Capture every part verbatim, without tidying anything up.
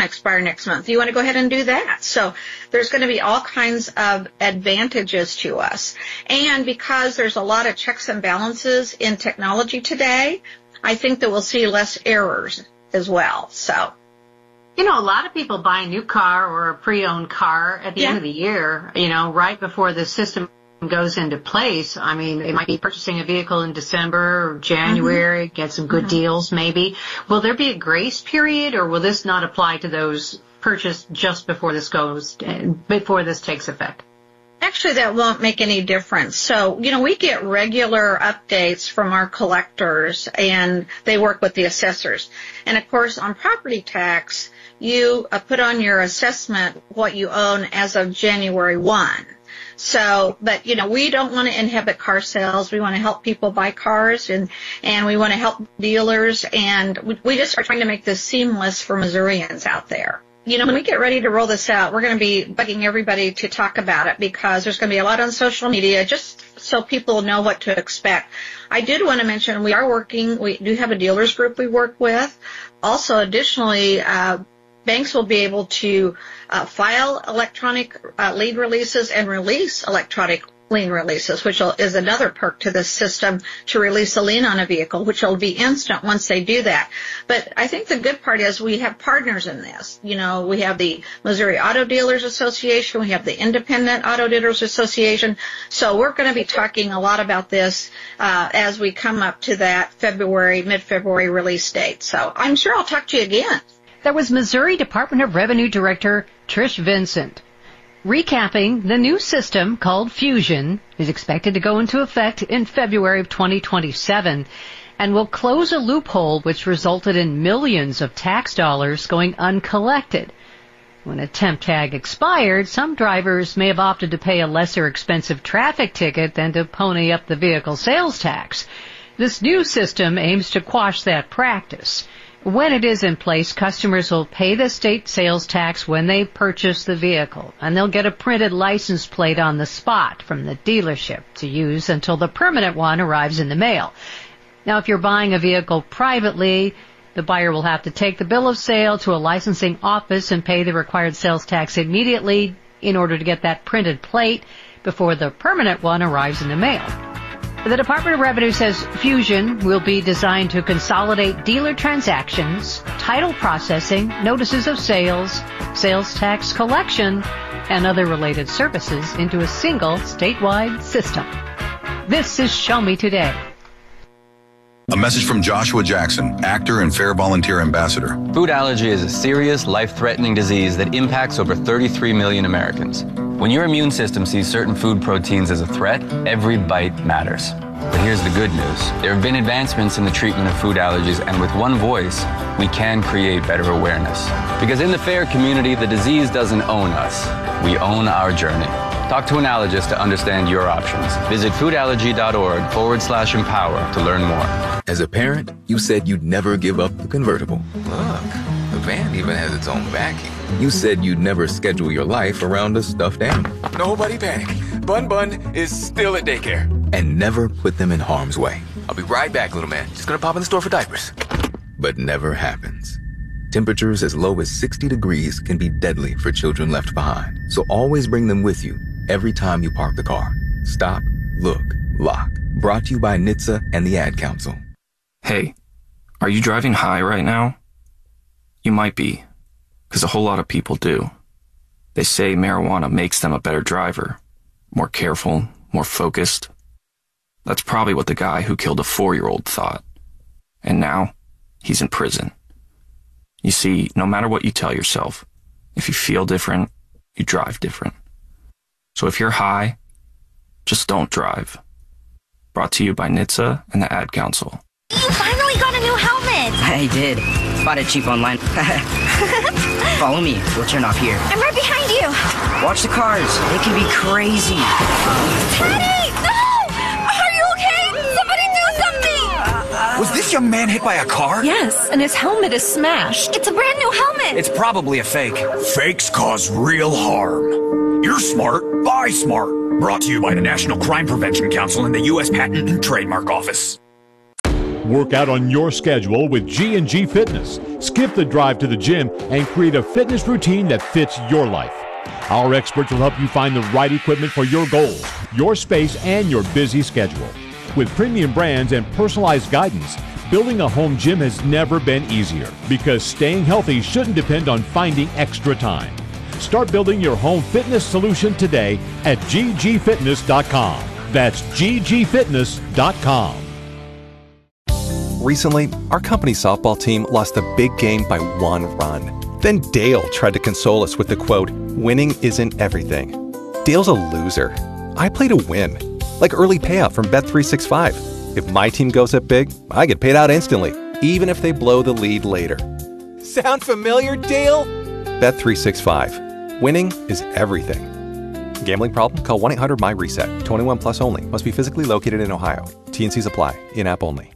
expire next month. You want to go ahead and do that. So there's going to be all kinds of advantages to us. And because there's a lot of checks and balances in technology today, I think that we'll see less errors as well. So, you know, a lot of people buy a new car or a pre-owned car at the yeah. end of the year, you know, right before the system goes into place. I mean, they might be purchasing a vehicle in December or January, mm-hmm. get some good mm-hmm. deals maybe. Will there be a grace period, or will this not apply to those purchased just before this goes, before this takes effect? Actually, that won't make any difference. So, you know, we get regular updates from our collectors, and they work with the assessors. And, of course, on property tax, you uh, put on your assessment what you own as of January first. So, but, you know, we don't want to inhibit car sales. We want to help people buy cars, and, and we want to help dealers, and we, we just are trying to make this seamless for Missourians out there. You know, when we get ready to roll this out, we're going to be bugging everybody to talk about it, because there's going to be a lot on social media just so people know what to expect. I did want to mention we are working, we do have a dealers group we work with. Also, additionally, uh, banks will be able to uh, file electronic uh, lien releases and release electronic lien releases, which is another perk to this system to release a lien on a vehicle, which will be instant once they do that. But I think the good part is we have partners in this. You know, we have the Missouri Auto Dealers Association, we have the Independent Auto Dealers Association. So we're going to be talking a lot about this uh, as we come up to that February, mid-February release date. So I'm sure I'll talk to you again. That was Missouri Department of Revenue Director Trish Vincent. Recapping, the new system called Fusion is expected to go into effect in February of twenty twenty-seven and will close a loophole which resulted in millions of tax dollars going uncollected. When a temp tag expired, some drivers may have opted to pay a lesser expensive traffic ticket than to pony up the vehicle sales tax. This new system aims to quash that practice. When it is in place, customers will pay the state sales tax when they purchase the vehicle, and they'll get a printed license plate on the spot from the dealership to use until the permanent one arrives in the mail. Now, if you're buying a vehicle privately, the buyer will have to take the bill of sale to a licensing office and pay the required sales tax immediately in order to get that printed plate before the permanent one arrives in the mail. The Department of Revenue says Fusion will be designed to consolidate dealer transactions, title processing, notices of sales, sales tax collection, and other related services into a single statewide system. This is Show Me Today. A message from Joshua Jackson, actor and Fair Volunteer Ambassador. Food allergy is a serious, life-threatening disease that impacts over thirty-three million Americans. When your immune system sees certain food proteins as a threat, every bite matters. But here's the good news. There have been advancements in the treatment of food allergies, and with one voice, we can create better awareness. Because in the FAIR community, the disease doesn't own us. We own our journey. Talk to an allergist to understand your options. Visit foodallergy.org forward slash empower to learn more. As a parent, you said you'd never give up the convertible. Look, the van even has its own backing. You said you'd never schedule your life around a stuffed animal. Nobody panic. Bun Bun is still at daycare. And never put them in harm's way. I'll be right back, little man. Just gonna pop in the store for diapers. But never happens. Temperatures as low as sixty degrees can be deadly for children left behind. So always bring them with you every time you park the car. Stop, look, lock. Brought to you by N H T S A and the Ad Council. Hey, are you driving high right now? You might be, because a whole lot of people do. They say marijuana makes them a better driver, more careful, more focused. That's probably what the guy who killed a four-year-old thought. And now, he's in prison. You see, no matter what you tell yourself, if you feel different, you drive different. So if you're high, just don't drive. Brought to you by N H T S A and the Ad Council. You finally got a new helmet! I did. Bought it cheap online. Follow me. We'll turn off here. I'm right behind you. Watch the cars. They can be crazy. Teddy! No! Are you okay? Somebody do something! Was this young man hit by a car? Yes, and his helmet is smashed. It's a brand new helmet. It's probably a fake. Fakes cause real harm. You're smart. Buy smart. Brought to you by the National Crime Prevention Council and the U S Patent and Trademark Office. Work out on your schedule with G and G Fitness. Skip the drive to the gym and create a fitness routine that fits your life. Our experts will help you find the right equipment for your goals, your space, and your busy schedule. With premium brands and personalized guidance, building a home gym has never been easier because staying healthy shouldn't depend on finding extra time. Start building your home fitness solution today at G G fitness dot com. That's G G fitness dot com. Recently, our company softball team lost a big game by one run. Then Dale tried to console us with the quote, "Winning isn't everything." Dale's a loser. I play to win. Like early payout from Bet three sixty-five. If my team goes up big, I get paid out instantly, even if they blow the lead later. Sound familiar, Dale? Bet three sixty-five. Winning is everything. Gambling problem? Call one eight hundred M Y reset. twenty-one plus only. Must be physically located in Ohio. T and Cs apply. In-app only.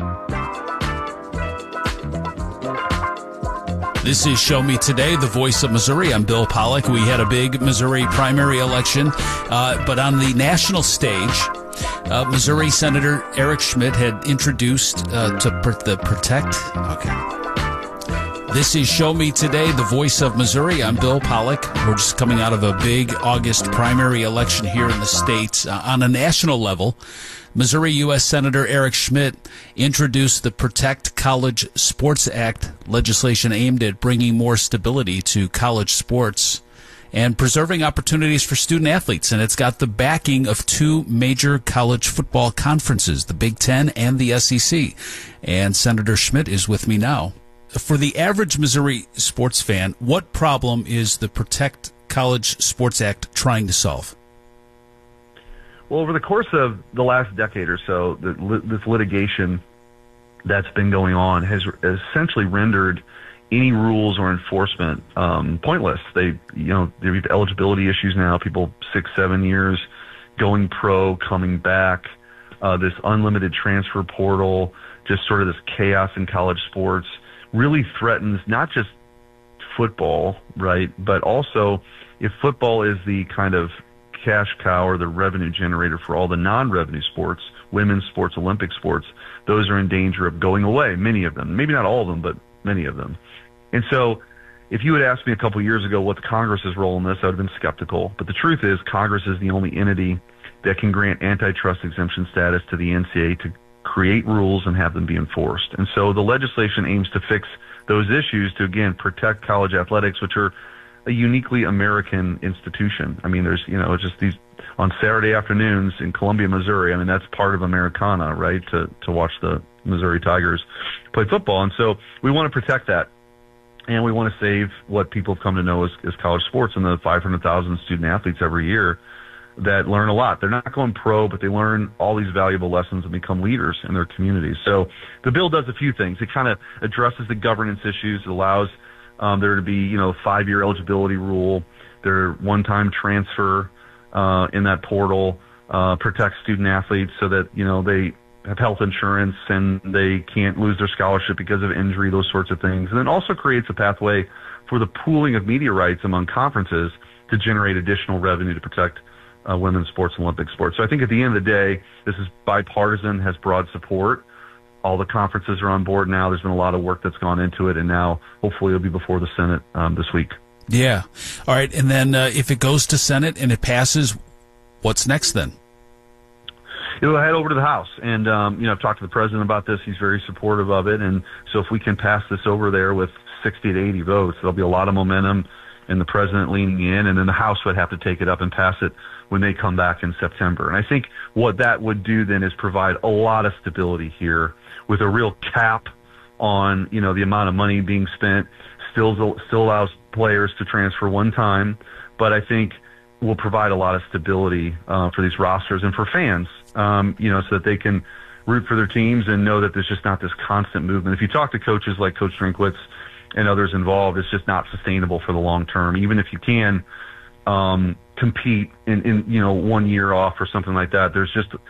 This is Show Me Today, the voice of Missouri. I'm Bill Pollack. We had a big Missouri primary election, uh, but on the national stage, uh, Missouri Senator Eric Schmitt had introduced uh, to pr- the Protect. Okay. This is Show Me Today, the voice of Missouri. I'm Bill Pollack. We're just coming out of a big August primary election here in the states. Uh, on a national level, Missouri U S Senator Eric Schmitt introduced the Protect College Sports Act legislation aimed at bringing more stability to college sports and preserving opportunities for student athletes. And it's got the backing of two major college football conferences, the Big Ten and the S E C. And Senator Schmitt is with me now. For the average Missouri sports fan, what problem is the Protect College Sports Act trying to solve? Well, over the course of the last decade or so, the, this litigation that's been going on has essentially rendered any rules or enforcement um, pointless. They, you know, there are eligibility issues now. People six, seven years going pro, coming back. Uh, this unlimited transfer portal, just sort of this chaos in college sports, really threatens not just football, right, but also if football is the kind of cash cow or the revenue generator for all the non-revenue sports, women's sports, Olympic sports, those are in danger of going away, many of them. Maybe not all of them, but many of them. And so if you had asked me a couple of years ago what's Congress's role in this, I would have been skeptical. But the truth is Congress is the only entity that can grant antitrust exemption status to the N C A A to create rules and have them be enforced. And so the legislation aims to fix those issues to, again, protect college athletics, which are a uniquely American institution. I mean, there's, you know, just these on Saturday afternoons in Columbia, Missouri. I mean, that's part of Americana, right? To, to watch the Missouri Tigers play football. And so we want to protect that. And we want to save what people have come to know as, as college sports and the five hundred thousand student athletes every year that learn a lot. They're not going pro, but they learn all these valuable lessons and become leaders in their communities. So the bill does a few things. It kind of addresses the governance issues. It allows Um, there to be, you know, five-year eligibility rule, their one-time transfer uh, in that portal, uh, protects student athletes so that, you know, they have health insurance and they can't lose their scholarship because of injury, those sorts of things. And then also creates a pathway for the pooling of media rights among conferences to generate additional revenue to protect uh, women's sports and Olympic sports. So I think at the end of the day, this is bipartisan, has broad support. All the conferences are on board now. There's been a lot of work that's gone into it, and now hopefully it'll be before the Senate um, this week. Yeah. All right. And then uh, if it goes to Senate and it passes, what's next then? It'll head over to the House. And, um, you know, I've talked to the president about this. He's very supportive of it. And so if we can pass this over there with sixty to eighty votes, there'll be a lot of momentum and the president leaning in. And then the House would have to take it up and pass it when they come back in September. And I think what that would do then is provide a lot of stability here with a real cap on, you know, the amount of money being spent. Still, still allows players to transfer one time, but I think will provide a lot of stability uh, for these rosters and for fans, um, you know, so that they can root for their teams and know that there's just not this constant movement. If you talk to coaches like Coach Drinkwitz and others involved, it's just not sustainable for the long term. Even if you can um, compete in, in, you know, one year off or something like that, there's just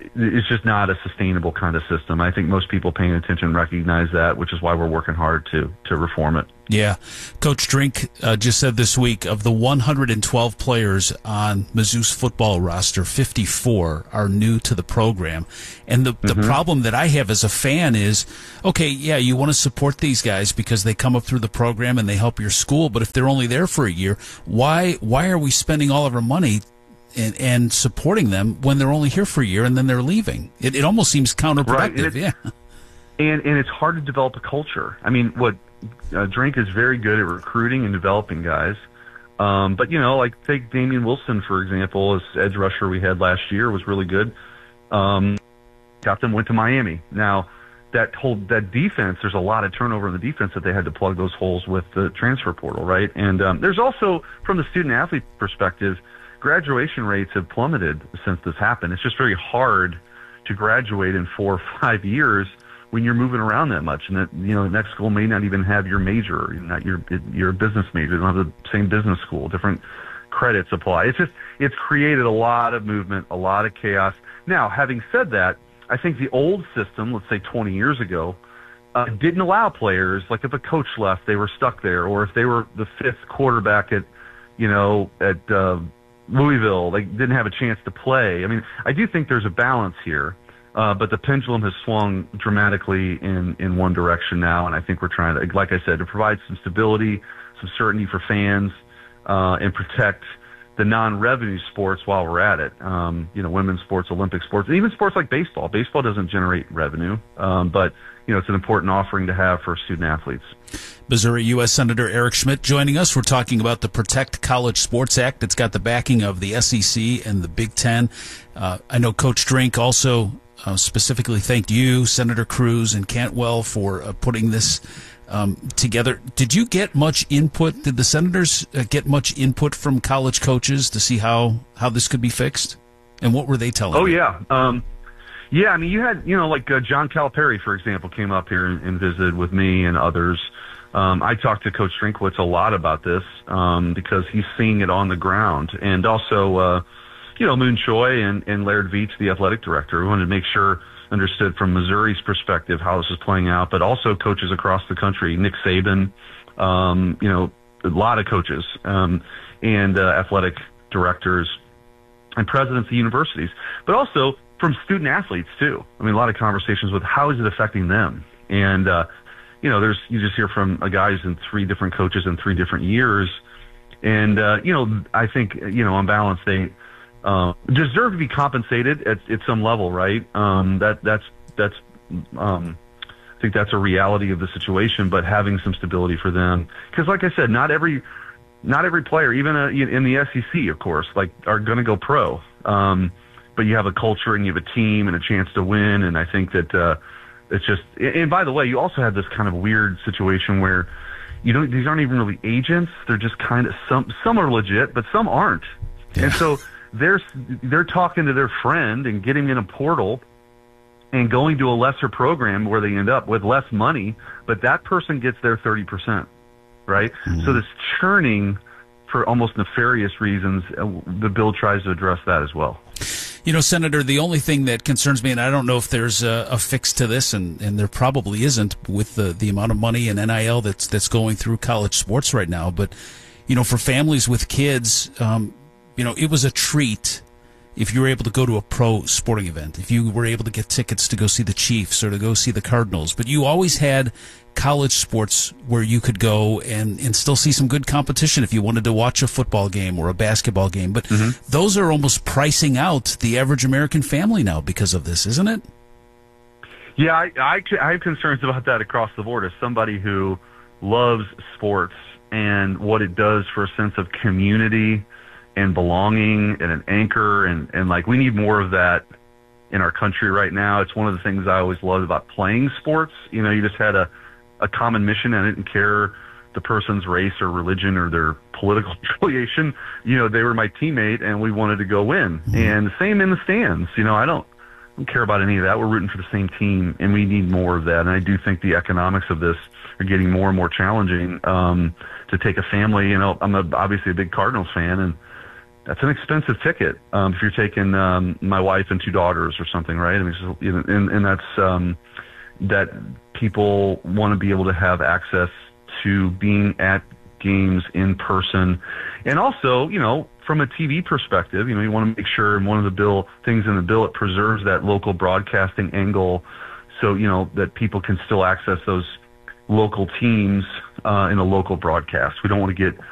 it's just not a sustainable kind of system. I think most people paying attention recognize that, which is why we're working hard to to reform it. Yeah. Coach Drink uh, just said this week, of the one hundred twelve players on Mizzou's football roster, fifty-four are new to the program. And the, the mm-hmm. problem that I have as a fan is, okay, yeah, you want to support these guys because they come up through the program and they help your school, but if they're only there for a year, why why are we spending all of our money And, and supporting them when they're only here for a year and then they're leaving? It, it almost seems counterproductive. Right. And yeah, and and it's hard to develop a culture. I mean, what uh, Drink is very good at recruiting and developing guys. Um, but you know, like take Damian Wilson for example, as edge rusher we had last year was really good. Um, got them went to Miami. Now that whole that defense, there's a lot of turnover in the defense that they had to plug those holes with the transfer portal, right? And um, there's also from the student athlete perspective, graduation rates have plummeted since this happened. It's just very hard to graduate in four or five years when you're moving around that much. And that, you know, the next school may not even have your major, not your, your business major. They don't have the same business school, different credits apply. It's just, it's created a lot of movement, a lot of chaos. Now, having said that, I think the old system, let's say twenty years ago, uh, didn't allow players, like if a coach left, they were stuck there, or if they were the fifth quarterback at, you know, at, uh, Louisville, they didn't have a chance to play. I mean, I do think there's a balance here, uh, but the pendulum has swung dramatically in, in one direction now, and I think we're trying to, like I said, to provide some stability, some certainty for fans, uh, and protect the non-revenue sports while we're at it. Um, you know, women's sports, Olympic sports, and even sports like baseball. Baseball doesn't generate revenue, um, but, you know, it's an important offering to have for student athletes. Missouri U S Senator Eric Schmitt joining us. We're talking about the Protect College Sports Act. It's got the backing of the S E C and the Big Ten. Uh, I know Coach Drink also uh, specifically thanked you, Senator Cruz, and Cantwell for uh, putting this um, together. Did you get much input? Did the senators uh, get much input from college coaches to see how, how this could be fixed? And what were they telling Oh, you? yeah. Um, yeah, I mean, you had, you know, like uh, John Calipari, for example, came up here and, and visited with me and others. Um, I talked to Coach Drinkwitz a lot about this um, because he's seeing it on the ground. And also, uh, you know, Moon Choi and, and Laird Veach, the athletic director, we wanted to make sure understood from Missouri's perspective how this is playing out, but also coaches across the country, Nick Saban, um, you know, a lot of coaches um, and uh, athletic directors and presidents of universities, but also from student athletes too. I mean, a lot of conversations with how is it affecting them? And, uh, you know, there's, you just hear from a guys in three different coaches in three different years. And, uh, you know, I think, you know, on balance, they, uh, deserve to be compensated at, at some level, right? Um, that, that's, that's, um, I think that's a reality of the situation, but having some stability for them. Cause like I said, not every, not every player, even uh, in the S E C, of course, like are going to go pro. Um, but you have a culture and you have a team and a chance to win. And I think that, uh, it's just, and by the way, you also have this kind of weird situation where you don't, these aren't even really agents. They're just kind of, some, some are legit, but some aren't. Yeah. And so they're, they're talking to their friend and getting in a portal and going to a lesser program where they end up with less money, but that person gets their thirty percent, right? Mm-hmm. So this churning for almost nefarious reasons, the bill tries to address that as well. You know, Senator, the only thing that concerns me, and I don't know if there's a, a fix to this, and, and there probably isn't with the, the amount of money and N I L that's that's going through college sports right now, but, you know, for families with kids, um, you know, it was a treat if you were able to go to a pro sporting event, if you were able to get tickets to go see the Chiefs or to go see the Cardinals, but you always had college sports where you could go and, and still see some good competition if you wanted to watch a football game or a basketball game. But mm-hmm. those are almost pricing out the average American family now because of this, isn't it? Yeah, I, I, I have concerns about that across the board as somebody who loves sports and what it does for a sense of community and belonging and an anchor. And, and like, we need more of that in our country right now. It's one of the things I always loved about playing sports. You know, you just had a, a common mission. I didn't care the person's race or religion or their political affiliation. You know, they were my teammate and we wanted to go win. Mm-hmm. And the same in the stands. You know, I don't, I don't care about any of that. We're rooting for the same team and we need more of that. And I do think the economics of this are getting more and more challenging, um, to take a family. You know, I'm a, obviously a big Cardinals fan, and that's an expensive ticket um, if you're taking um, my wife and two daughters or something, right? I mean, so, you know, and, and that's um, that people want to be able to have access to being at games in person, and also, you know, from a T V perspective, you know, you want to make sure, and one of the bill things in the bill, it preserves that local broadcasting angle, so you know that people can still access those local teams uh, in a local broadcast. We don't want to get